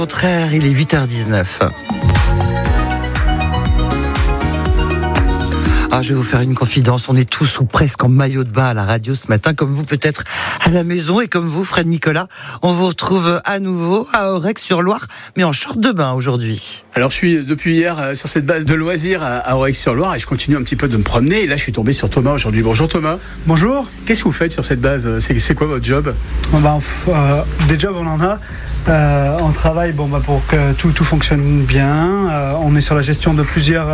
Contraire, il est 8h19. Je vais vous faire une confidence. On est tous ou presque en maillot de bain à la radio ce matin, comme vous peut-être à la maison et comme vous, Fred Nicolas. On vous retrouve à nouveau à Aurec-sur-Loire, mais en short de bain aujourd'hui. Alors je suis depuis hier sur cette base de loisirs à Aurec-sur-Loire et je continue un petit peu de me promener. Et là je suis tombé sur Thomas aujourd'hui. Bonjour Thomas. Bonjour. Qu'est-ce que vous faites sur cette base ? C'est quoi votre job ? Des jobs on en a. On travaille pour que tout fonctionne bien. On est sur la gestion de plusieurs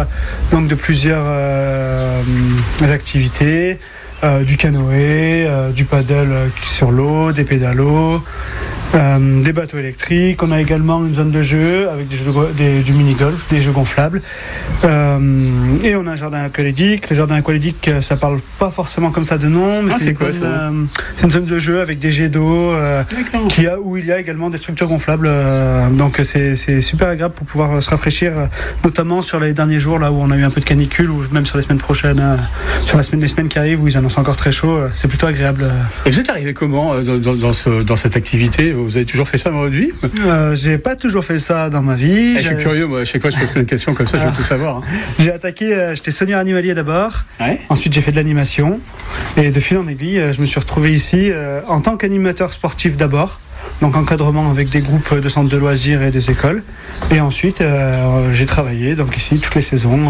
activités, du canoë, du paddle sur l'eau, des pédalos, des bateaux électriques. On a également une zone de jeu avec du mini-golf, des jeux gonflables. Et on a un jardin aqualudique. Le jardin aqualudique, ça parle pas forcément comme ça de nom, mais c'est une zone de jeu avec des jets d'eau où il y a également des structures gonflables. Donc c'est super agréable pour pouvoir se rafraîchir, notamment sur les derniers jours là où on a eu un peu de canicule, ou même sur les semaines prochaines, les semaines qui arrivent où ils annoncent encore très chaud. C'est plutôt agréable. Et vous êtes arrivé comment dans cette activité ? Vous avez toujours fait ça dans votre vie ? J'ai pas toujours fait ça dans ma vie. Je suis curieux, moi, à chaque fois je pose plein de questions comme ça, je veux tout savoir. J'ai attaqué, j'étais soigneur animalier d'abord, ensuite j'ai fait de l'animation, et de fil en aiguille, je me suis retrouvé ici en tant qu'animateur sportif d'abord, donc encadrement avec des groupes de centres de loisirs et des écoles, et ensuite j'ai travaillé donc ici toutes les saisons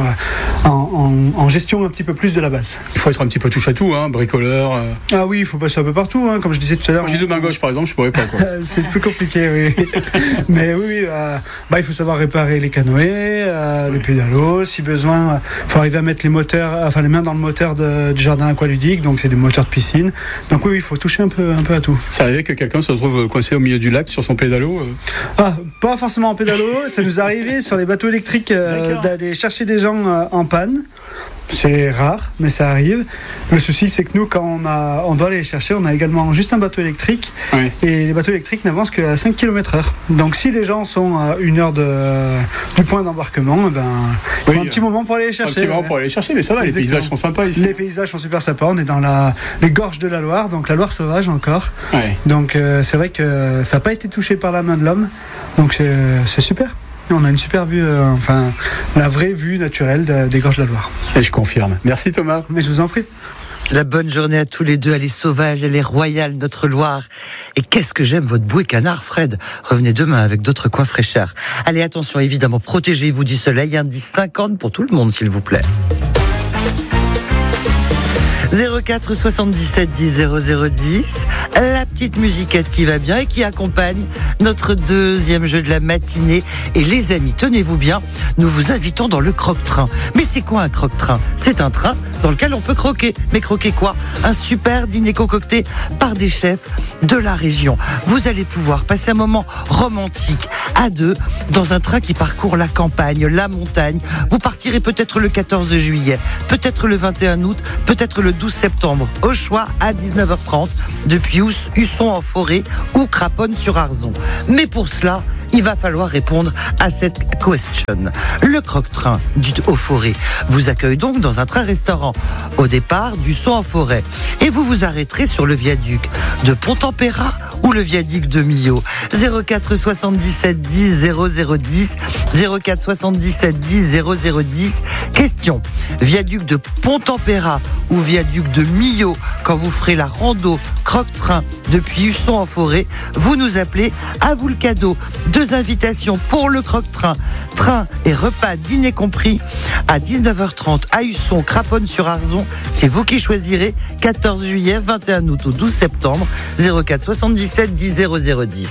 en gestion un petit peu plus de la base. Il faut être un petit peu touche à tout, bricoleur. Ah oui, il faut passer un peu partout, comme je disais tout à l'heure. Moi, j'ai deux mains gauches par exemple, je pourrais pas quoi. C'est plus compliqué, oui. Mais oui, il faut savoir réparer les canoës, les pédalos, si besoin. Il faut arriver à mettre les mains dans le moteur du jardin aqualudique, donc c'est des moteurs de piscine. Donc oui, il faut toucher un peu à tout. C'est arrivé que quelqu'un se retrouve coincé au milieu du lac sur son pédalo Pas forcément en pédalo, ça nous est arrivé sur les bateaux électriques d'aller chercher des gens en panne. C'est rare, mais ça arrive. Le souci, c'est que nous, quand on doit aller les chercher, on a également juste un bateau électrique. Oui. Et les bateaux électriques n'avancent qu'à 5 km/h. Donc si les gens sont à 1 heure du point d'embarquement, il faut un petit moment pour aller les chercher. Un petit moment pour aller les chercher, mais ça va, les paysages sont sympas ici. Les paysages sont super sympas. On est dans les gorges de la Loire, donc la Loire sauvage encore. Oui. Donc c'est vrai que ça n'a pas été touché par la main de l'homme. Donc c'est super. On a une super vue, la vraie vue naturelle des gorges de la Loire. Et je confirme. Merci Thomas. Mais je vous en prie. La bonne journée à tous les deux. Elle est sauvage, elle est royale, notre Loire. Et qu'est-ce que j'aime votre bouée canard, Fred. Revenez demain avec d'autres coins fraîcheurs. Allez, attention, évidemment, protégez-vous du soleil. Indice 50 pour tout le monde, s'il vous plaît. 04 77 10 0010, la petite musiquette qui va bien et qui accompagne notre deuxième jeu de la matinée. Et les amis, tenez-vous bien, nous vous invitons dans le croque-train. Mais c'est quoi un croque-train ? C'est un train dans lequel on peut croquer. Mais croquer quoi ? Un super dîner concocté par des chefs de la région. Vous allez pouvoir passer un moment romantique à deux dans un train qui parcourt la campagne, la montagne. Vous partirez peut-être le 14 juillet, peut-être le 21 août, peut-être le 12 septembre, au choix à 19h30 depuis Husson en forêt ou Craponne-sur-Arzon. Mais pour cela, il va falloir répondre à cette question. Le croque-train du Haut-Forêt vous accueille donc dans un train-restaurant au départ d'Husson en forêt. Et vous vous arrêterez sur le viaduc de Pont-en-Péra ou le viaduc de Millau. 04 77 10 0010, 04 77 10 0010. Question, viaduc de Pont-en-Péra ou viaduc de Millau, quand vous ferez la rando croque-train depuis Husson en forêt, vous nous appelez, à vous le cadeau. 2 invitations pour le croque-train, train et repas dîner compris, à 19h30 à Husson, Craponne-sur-Arzon. C'est vous qui choisirez, 14 juillet, 21 août ou 12 septembre, 04 77 10 0010.